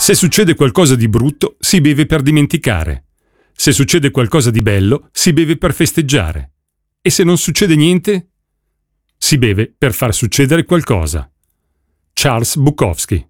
Se succede qualcosa di brutto, si beve per dimenticare. Se succede qualcosa di bello, si beve per festeggiare. E se non succede niente, si beve per far succedere qualcosa. Charles Bukowski.